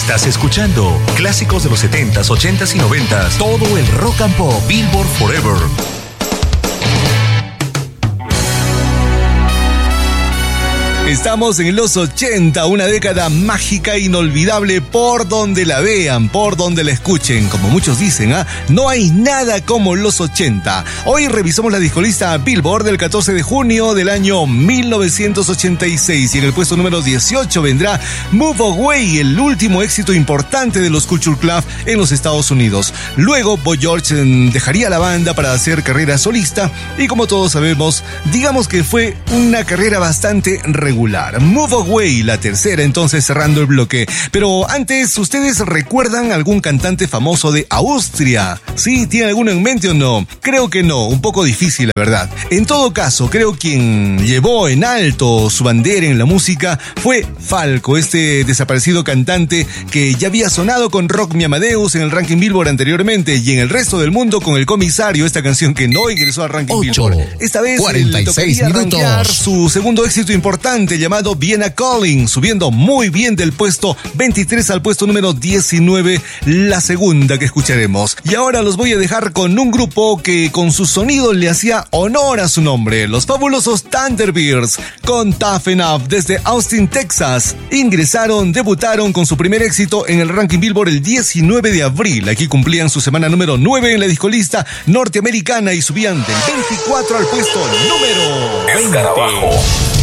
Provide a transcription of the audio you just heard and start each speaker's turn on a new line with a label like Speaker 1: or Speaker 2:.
Speaker 1: Estás escuchando clásicos de los 70s, 80s y 90s. Todo el rock and pop. Billboard Forever.
Speaker 2: Estamos en los 80, una década mágica e inolvidable por donde la vean, por donde la escuchen. Como muchos dicen, no hay nada como los 80. Hoy revisamos la discolista Billboard del 14 de junio del año 1986 y en el puesto número 18 vendrá Move Away, el último éxito importante de los Culture Club en los Estados Unidos. Luego Boy George dejaría la banda para hacer carrera solista y como todos sabemos, digamos que fue una carrera bastante regular. Move Away, la tercera entonces cerrando el bloque. Pero antes, ¿ustedes recuerdan algún cantante famoso de Austria? ¿Sí? ¿Tienen alguno en mente o no? Creo que no, un poco difícil la verdad. En todo caso, creo quien llevó en alto su bandera en la música fue Falco, este desaparecido cantante que ya había sonado con Rock Me Amadeus en el ranking Billboard anteriormente y en el resto del mundo con El Comisario, esta canción que no ingresó al ranking Billboard. Esta vez
Speaker 3: 46
Speaker 2: le tocaría
Speaker 3: minutos.
Speaker 2: rankear su segundo éxito importante llamado Vienna Calling, subiendo muy bien del puesto 23 al puesto número 19, la segunda que escucharemos. Y ahora los voy a dejar con un grupo que con su sonido le hacía honor a su nombre, los fabulosos Thunderbirds, con Tough Enough desde Austin, Texas. Debutaron con su primer éxito en el ranking Billboard el 19 de abril. Aquí cumplían su semana número 9 en la discolista norteamericana y subían del 24 al puesto número 20.